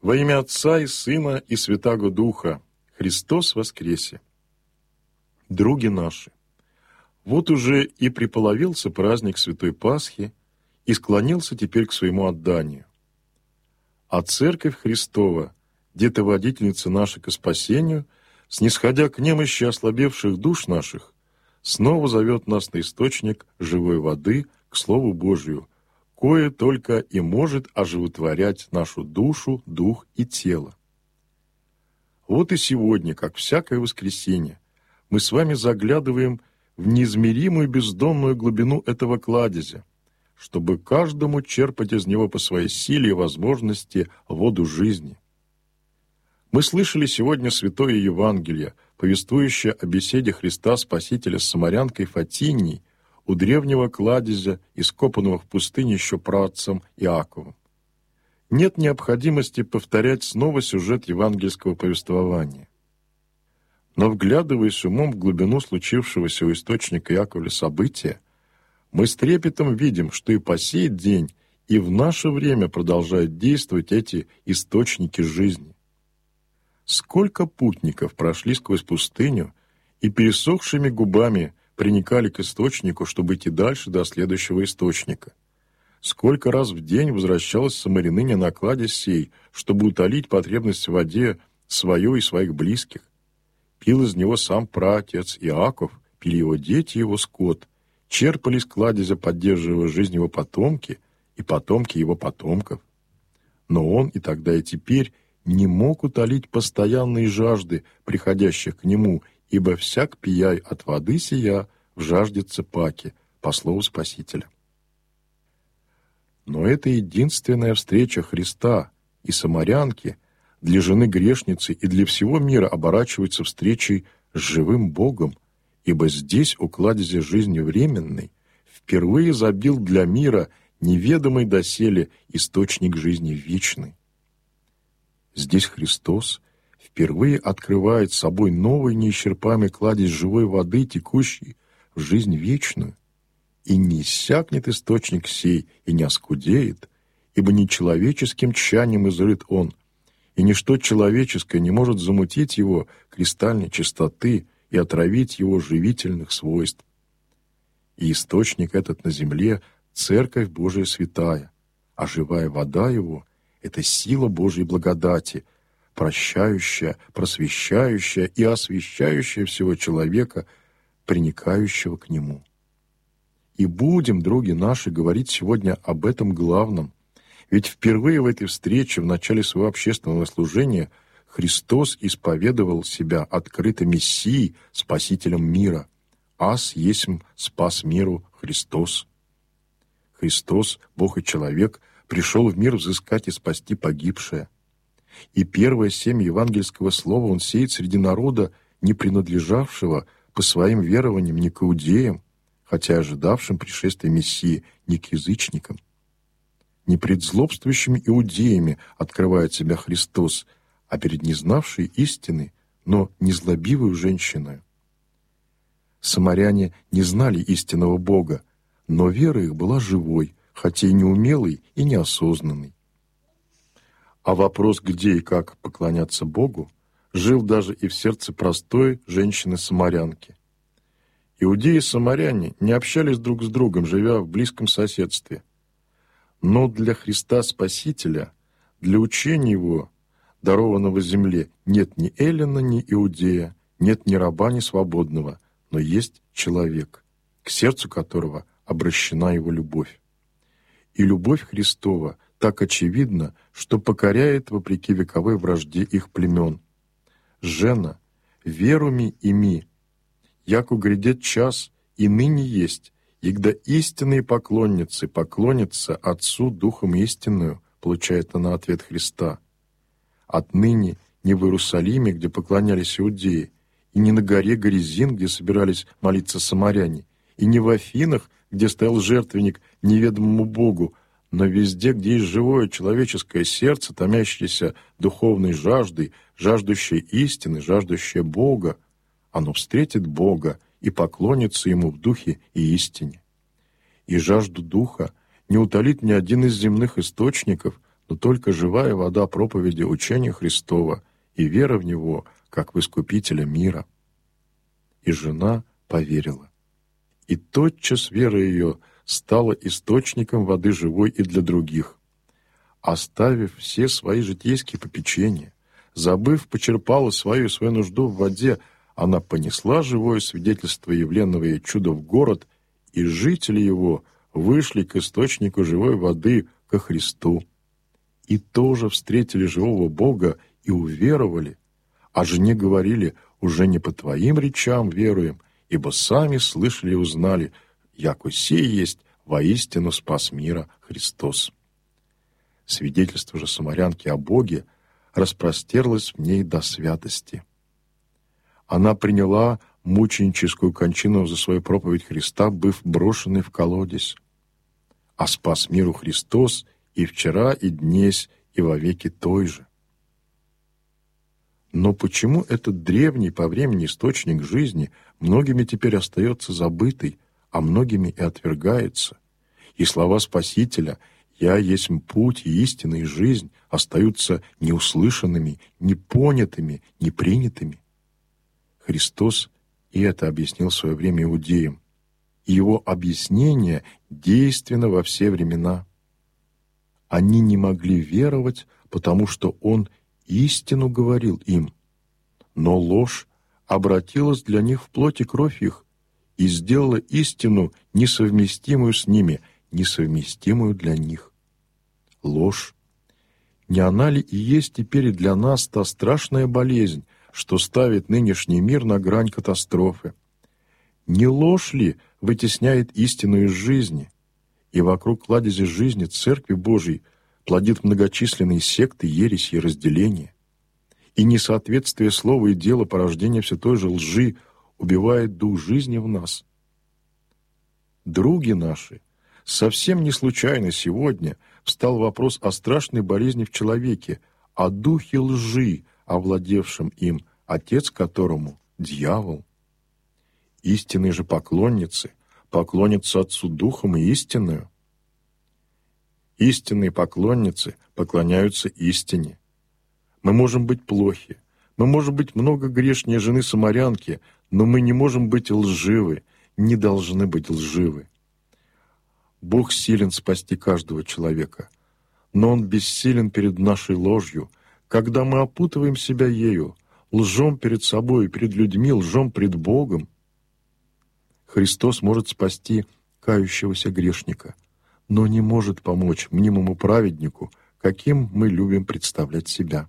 Во имя Отца и Сына и Святаго Духа, Христос воскресе! Други наши, вот уже и приполовился праздник Святой Пасхи и склонился теперь к своему отданию. А Церковь Христова, детоводительница наша ко спасению, снисходя к немощи ослабевших душ наших, снова зовет нас на источник живой воды к Слову Божию, кое только и может оживотворять нашу душу, дух и тело. Вот и сегодня, как всякое воскресенье, мы с вами заглядываем в неизмеримую бездонную глубину этого кладезя, чтобы каждому черпать из него по своей силе и возможности воду жизни. Мы слышали сегодня Святое Евангелие, повествующее о беседе Христа Спасителя с самарянкой Фатинией у древнего кладезя, ископанного в пустыне еще праотцом Иаковом. Нет необходимости повторять снова сюжет евангельского повествования. Но, вглядываясь умом в глубину случившегося у источника Иаковля события, мы с трепетом видим, что и по сей день, и в наше время продолжают действовать эти источники жизни. Сколько путников прошли сквозь пустыню и пересохшими губами приникали к источнику, чтобы идти дальше до следующего источника. Сколько раз в день возвращалась самаряныня на кладезь сей, чтобы утолить потребность в воде свою и своих близких. Пил из него сам праотец Иаков, пили его дети и его скот, черпали из кладезя, поддерживая жизнь его потомки и потомки его потомков. Но он и тогда, и теперь не мог утолить постоянные жажды, приходящих к нему, ибо всяк пияй от воды сия вжаждется паки, по слову Спасителя. Но это единственная встреча Христа и самарянки для жены грешницы и для всего мира оборачивается встречей с живым Богом, ибо здесь, у кладезя жизни временной, впервые забил для мира неведомый доселе источник жизни вечной. Здесь Христос впервые открывает собой новый неисчерпаемый кладезь живой воды, текущей в жизнь вечную, и не иссякнет источник сей, и не оскудеет, ибо не человеческим тщанием изрыт он, и ничто человеческое не может замутить его кристальной чистоты и отравить его живительных свойств. И источник этот на земле — Церковь Божия святая, а живая вода его — это сила Божьей благодати, прощающая, просвещающая и освящающая всего человека, приникающего к нему. И будем, други наши, говорить сегодня об этом главном, ведь впервые в этой встрече, в начале своего общественного служения, Христос исповедовал себя открыто Мессией, Спасителем мира. «Аз есмь спас миру Христос». Христос, Бог и человек, пришел в мир взыскать и спасти погибшее. И первое семя евангельского слова он сеет среди народа, не принадлежавшего по своим верованиям ни к иудеям, хотя ожидавшим пришествия Мессии, ни к язычникам. Не пред злобствующими иудеями открывает себя Христос, а перед незнавшей истины, но незлобивую женщиной. Самаряне не знали истинного Бога, но вера их была живой, хотя и неумелой, и неосознанной. А вопрос, где и как поклоняться Богу, жил даже и в сердце простой женщины-самарянки. Иудеи и самаряне не общались друг с другом, живя в близком соседстве. Но для Христа Спасителя, для учения Его, дарованного земле, нет ни эллина, ни иудея, нет ни раба, ни свободного, но есть человек, к сердцу которого обращена Его любовь. И любовь Христова так очевидна, что покоряет вопреки вековой вражде их племен. «Жена, веруми ими, яко грядет час, и ныне есть, егда истинные поклонницы поклонятся Отцу Духом истинную», получает она ответ Христа. «Отныне не в Иерусалиме, где поклонялись иудеи, и не на горе Горизин, где собирались молиться самаряне, и не в Афинах, где стоял жертвенник неведомому Богу, но везде, где есть живое человеческое сердце, томящееся духовной жаждой, жаждущее истины, жаждущее Бога, оно встретит Бога и поклонится Ему в духе и истине. И жажду Духа не утолит ни один из земных источников, но только живая вода проповеди учения Христова и вера в Него, как в Искупителя мира. И жена поверила. И тотчас вера ее стала источником воды живой и для других. Оставив все свои житейские попечения, забыв, почерпала свою нужду в воде, она понесла живое свидетельство явленного ей чуда в город, и жители его вышли к источнику живой воды, ко Христу. И тоже встретили живого Бога и уверовали, а жене говорили: «Уже не по твоим речам веруем, ибо сами слышали и узнали, яко сей есть воистину спас мира Христос». Свидетельство же самарянки о Боге распростерлось в ней до святости. Она приняла мученическую кончину за свою проповедь Христа, быв брошенной в колодезь. А спас миру Христос и вчера, и днесь, и вовеки той же. Но почему этот древний по времени источник жизни многими теперь остается забытый, а многими и отвергается? И слова Спасителя «Я есть путь и истина и жизнь» остаются неуслышанными, непонятыми, непринятыми. Христос и это объяснил в свое время иудеям. И его объяснение действенно во все времена. Они не могли веровать, потому что он истину говорил им. Но ложь обратилась для них в плоть и кровь их и сделала истину несовместимую с ними, несовместимую для них. Ложь. Не она ли и есть теперь и для нас та страшная болезнь, что ставит нынешний мир на грань катастрофы? Не ложь ли вытесняет истину из жизни, и вокруг кладези жизни Церкви Божией плодит многочисленные секты, ереси и разделения? И несоответствие слова и дела порождения все той же лжи убивает дух жизни в нас. Други наши, совсем не случайно сегодня встал вопрос о страшной болезни в человеке, о духе лжи, овладевшем им, отец которому — дьявол. Истинные же поклонницы поклонятся Отцу Духом и истинную. Истинные поклонницы поклоняются истине. Мы можем быть плохи, мы можем быть много грешнее жены-самарянки, но мы не можем быть лживы, не должны быть лживы. Бог силен спасти каждого человека, но Он бессилен перед нашей ложью, когда мы опутываем себя ею, лжем перед собой и перед людьми, лжем пред Богом. Христос может спасти кающегося грешника, но не может помочь мнимому праведнику, каким мы любим представлять себя.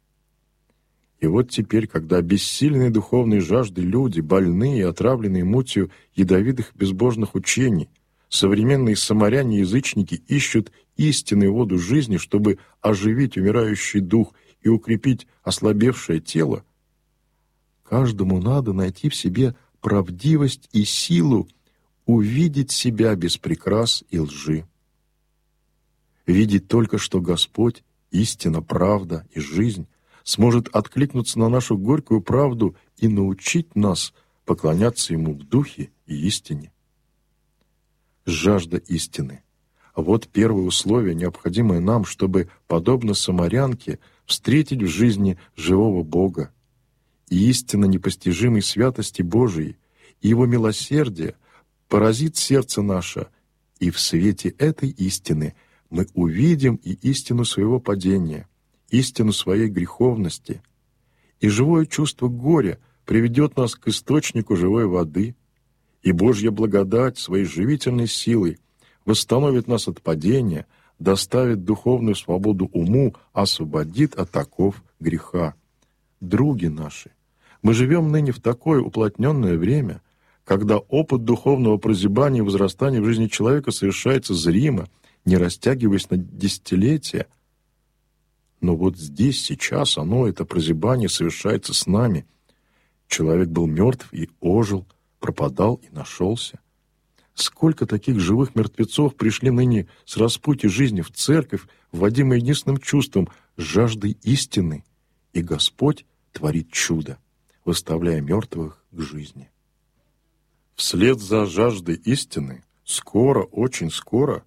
И вот теперь, когда бессильные духовной жажды люди, больные и отравленные мутью ядовитых безбожных учений, современные самаряне-язычники ищут истинную воду жизни, чтобы оживить умирающий дух и укрепить ослабевшее тело, каждому надо найти в себе правдивость и силу увидеть себя без прикрас и лжи. Видеть только, что Господь, истина, правда и жизнь, сможет откликнуться на нашу горькую правду и научить нас поклоняться Ему в духе и истине. Жажда истины. Вот первое условие, необходимое нам, чтобы, подобно самарянке, встретить в жизни живого Бога. И истина непостижимой святости Божией и Его милосердия поразит сердце наше, и в свете этой истины мы увидим и истину своего падения, истину своей греховности, и живое чувство горя приведет нас к источнику живой воды, и Божья благодать своей живительной силой восстановит нас от падения, доставит духовную свободу уму, освободит от оков греха. Други наши, мы живем ныне в такое уплотненное время, когда опыт духовного прозябания и возрастания в жизни человека совершается зримо, не растягиваясь на десятилетия. Но вот здесь, сейчас, это прозябание совершается с нами. Человек был мертв и ожил, пропадал и нашелся. Сколько таких живых мертвецов пришли ныне с распутья жизни в церковь, вводимые единственным чувством — жаждой истины, и Господь творит чудо, выставляя мертвых к жизни. Вслед за жаждой истины скоро, очень скоро,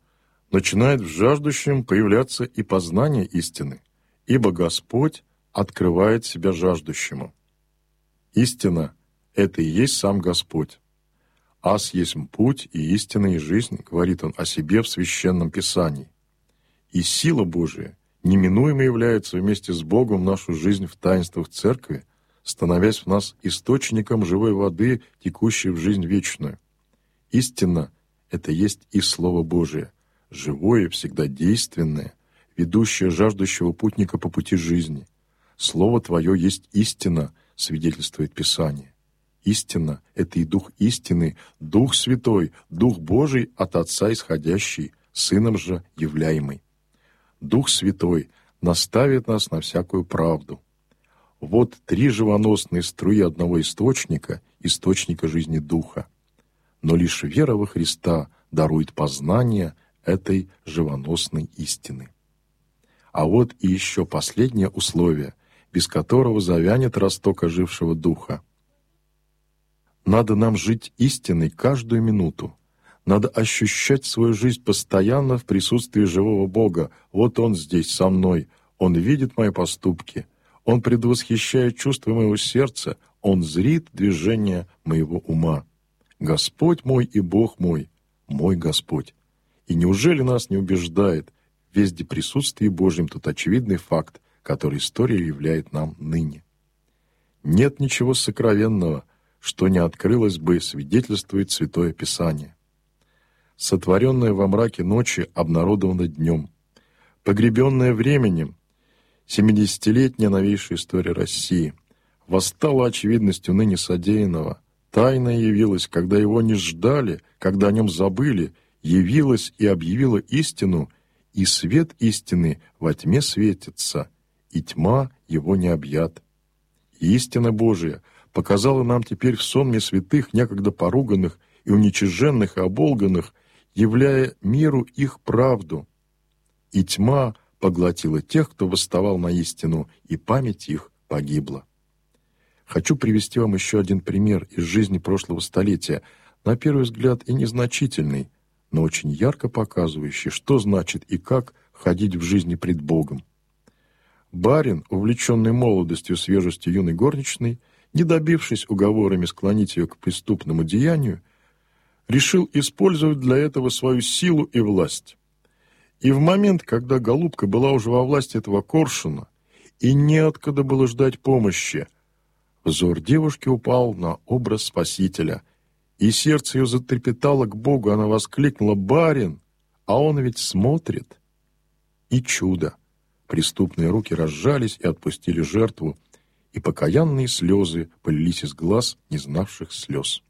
начинает в жаждущем появляться и познание истины, ибо Господь открывает себя жаждущему. Истина — это и есть сам Господь. «Аз есть путь и истина и жизнь», — говорит Он о себе в Священном Писании. И сила Божия неминуемо является вместе с Богом в нашу жизнь в таинствах Церкви, становясь в нас источником живой воды, текущей в жизнь вечную. Истина — это есть и Слово Божие, живое, всегда действенное, ведущее жаждущего путника по пути жизни. Слово Твое есть истина, свидетельствует Писание. Истина — это и Дух истины, Дух Святой, Дух Божий от Отца исходящий, Сыном же являемый. Дух Святой наставит нас на всякую правду. Вот три живоносные струи одного источника, источника жизни Духа. Но лишь вера во Христа дарует познание этой живоносной истины. А вот и еще последнее условие, без которого завянет росток ожившего Духа. Надо нам жить истиной каждую минуту. Надо ощущать свою жизнь постоянно в присутствии живого Бога. Вот Он здесь со мной, Он видит мои поступки, Он предвосхищает чувства моего сердца, Он зрит движение моего ума. Господь мой и Бог мой, мой Господь. И неужели нас не убеждает везде присутствии Божьем тот очевидный факт, который история являет нам ныне? Нет ничего сокровенного, что не открылось бы, свидетельствует Святое Писание. Сотворенное во мраке ночи обнародовано днем, погребенное временем, 70-летняя новейшая история России, восстала очевидностью ныне содеянного, тайно явилась, когда его не ждали, когда о нем забыли, явилась и объявила истину, и свет истины во тьме светится, и тьма его не объят. И истина Божия показала нам теперь в сонме святых, некогда поруганных и уничиженных и оболганных, являя миру их правду. И тьма поглотила тех, кто восставал на истину, и память их погибла. Хочу привести вам еще один пример из жизни прошлого столетия, на первый взгляд и незначительный, но очень ярко показывающий, что значит и как ходить в жизни пред Богом. Барин, увлеченный молодостью, свежестью юной горничной, не добившись уговорами склонить ее к преступному деянию, решил использовать для этого свою силу и власть. И в момент, когда голубка была уже во власти этого коршуна, и неоткуда было ждать помощи, взор девушки упал на образ Спасителя, и сердце ее затрепетало к Богу, она воскликнула: «Барин, а он ведь смотрит!» И чудо! Преступные руки разжались и отпустили жертву, и покаянные слезы полились из глаз, не знавших слез.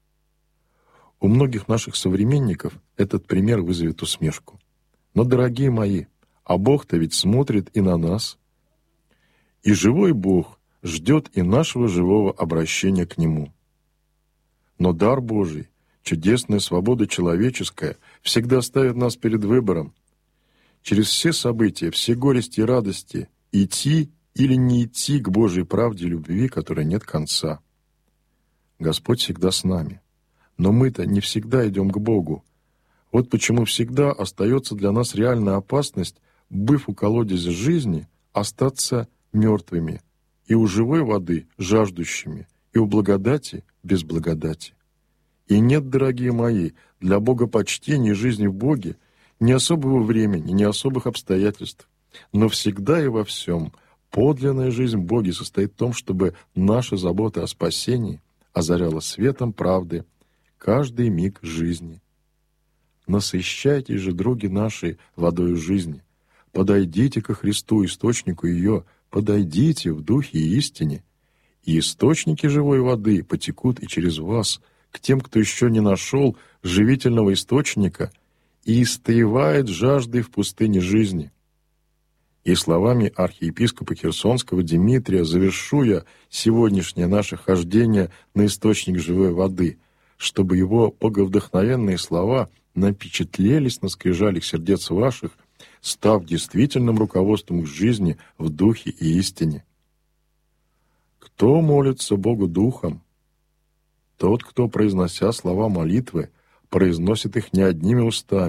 У многих наших современников этот пример вызовет усмешку. Но, дорогие мои, а Бог-то ведь смотрит и на нас. И живой Бог ждет и нашего живого обращения к Нему. Но дар Божий, чудесная свобода человеческая, всегда ставит нас перед выбором. Через все события, все горести и радости идти или не идти к Божьей правде и любви, которой нет конца. Господь всегда с нами. Но мы-то не всегда идем к Богу. Вот почему всегда остается для нас реальная опасность, быв у колодезя жизни, остаться мертвыми, и у живой воды жаждущими, и у благодати без благодати. И нет, дорогие мои, для богопочтения и жизни в Боге ни особого времени, ни особых обстоятельств, но всегда и во всем подлинная жизнь в Боге состоит в том, чтобы наша забота о спасении озаряла светом правды каждый миг жизни. Насыщайтесь же, други наши, водою жизни. Подойдите ко Христу, источнику ее, подойдите в духе и истине, и источники живой воды потекут и через вас к тем, кто еще не нашел живительного источника и истаивает жаждой в пустыне жизни. И словами архиепископа Херсонского Димитрия завершу я сегодняшнее наше хождение на источник живой воды, чтобы его боговдохновенные слова напечатлелись на скрижалях сердец ваших, став действительным руководством к жизни в духе и истине. Кто молится Богу духом? Тот, кто, произнося слова молитвы, произносит их не одними устами,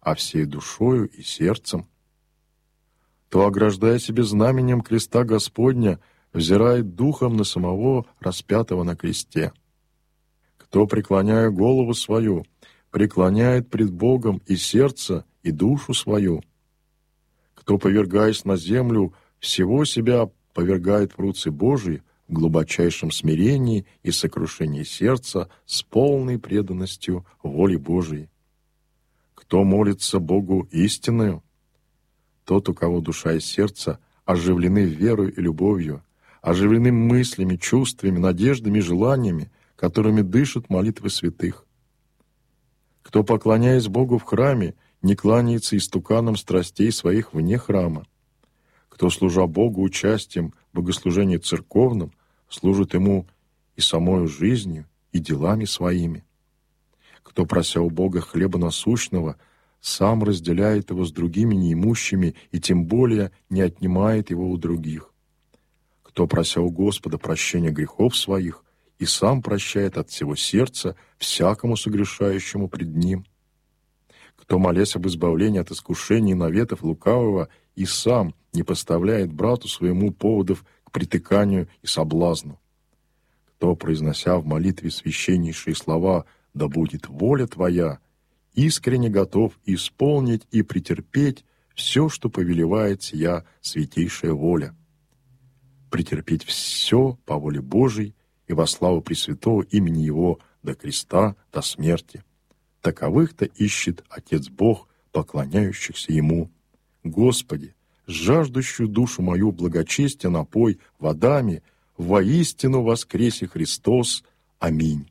а всей душою и сердцем. Кто, ограждая себе знаменем креста Господня, взирает духом на самого распятого на кресте. Кто, преклоняя голову свою, преклоняет пред Богом и сердце, и душу свою. Кто, повергаясь на землю, всего себя повергает в руцы Божии в глубочайшем смирении и сокрушении сердца с полной преданностью воле Божией. Кто молится Богу истинною, тот, у кого душа и сердце оживлены верою и любовью, оживлены мыслями, чувствами, надеждами и желаниями, которыми дышат молитвы святых. Кто, поклоняясь Богу в храме, не кланяется истуканам страстей своих вне храма. Кто, служа Богу участием в богослужении церковном, служит Ему и самою жизнью, и делами своими. Кто, прося у Бога хлеба насущного, сам разделяет его с другими неимущими и тем более не отнимает его у других. Кто, прося у Господа прощения грехов своих, и сам прощает от всего сердца всякому согрешающему пред Ним. Кто, молясь об избавлении от искушений и наветов лукавого, и сам не поставляет брату своему поводов к притыканию и соблазну. Кто, произнося в молитве священнейшие слова «Да будет воля Твоя», искренне готов исполнить и претерпеть все, что повелевает сия святейшая воля. Претерпеть все по воле Божией и во славу Пресвятого имени Его до креста, до смерти. Таковых-то ищет Отец Бог, поклоняющихся Ему. Господи, жаждущую душу мою благочестия напой водами, воистину воскресе Христос. Аминь.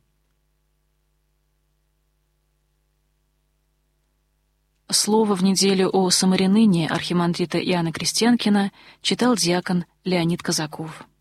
Слово в неделю о самарянине архимандрита Иоанна Крестьянкина читал диакон Леонид Казаков.